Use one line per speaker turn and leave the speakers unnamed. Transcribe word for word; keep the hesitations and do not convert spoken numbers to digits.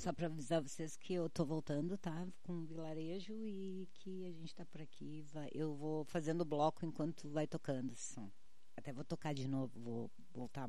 Só para avisar vocês que eu tô voltando, tá? Com o vilarejo e que a gente tá por aqui. Vai, eu vou fazendo bloco enquanto vai tocando esse som. Até vou tocar de novo, vou voltar